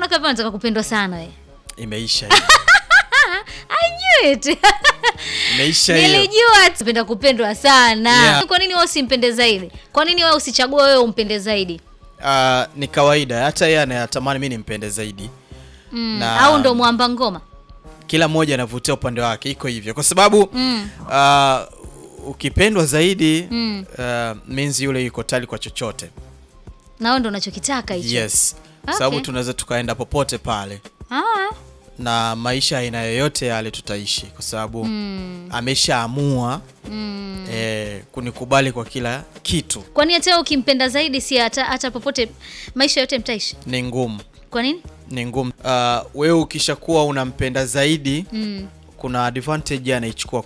mpaka hapa nataka kupendwa sana wewe. Imeisha hiyo. I knew it. Imeisha hiyo. Nilijua napenda kupendwa sana. Yeah. Kwa nini wewe usimpende zaidi? Kwa nini wewe usichague wewe umpende zaidi? Ni kawaida, hata yeye anatamani mimi nimpende zaidi. Au ndo mwamba ngoma? Kila mmoja anavutia upande wake, iko hivyo. Kwa sababu ukipendwa zaidi means yule yuko tayari kwa chochote. Na wewe ndo unachokitaka hicho. Yes. Okay. Sababu tunaweza tukaenda popote pale. Na maisha aina yoyote yale tutaishi kwa sababu ameshaamua kunikubali kwa kila kitu. Kwani hata ukimpenda zaidi si hata popote maisha yote mtaishi? Ni ngumu. Kwa nini? Ni ngumu. Wewe ukishakuwa unampenda zaidi kuna advantage anaichukua